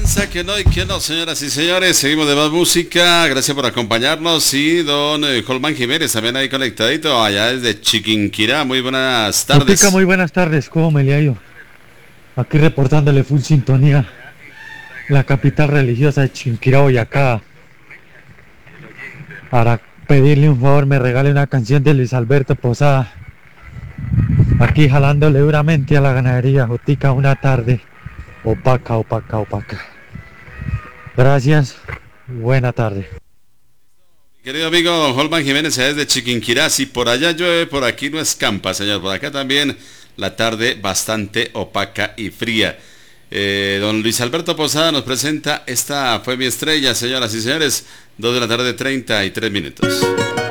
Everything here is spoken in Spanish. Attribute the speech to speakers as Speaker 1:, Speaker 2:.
Speaker 1: Que no y que no, señoras y señores, seguimos de más música, gracias por acompañarnos y don Holman Jiménez también ahí conectadito allá desde Chiquinquirá, muy buenas tardes.
Speaker 2: Muy buenas tardes, ¿cómo me le ha ido? Aquí reportándole full sintonía, la capital religiosa de Chiquinquirá, Boyacá. Para pedirle un favor, me regale una canción de Luis Alberto Posada. Aquí jalándole duramente a la ganadería, Jotica, una tarde opaca, opaca, opaca. Gracias, buena tarde.
Speaker 1: Querido amigo don Holman Jiménez, allá desde Chiquinquirá, si por allá llueve, por aquí no escampa, señor, por acá también la tarde bastante opaca y fría. Don Luis Alberto Posada nos presenta Esta fue mi estrella, señoras y señores, 2 de la tarde, 33 minutos.